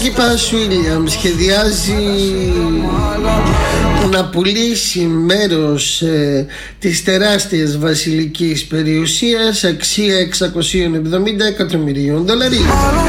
πρίγκιπας Βίλιαμ σχεδιάζει να πουλήσει μέρος της τεράστιας βασιλικής περιουσίας αξία $670 εκατομμυρίων.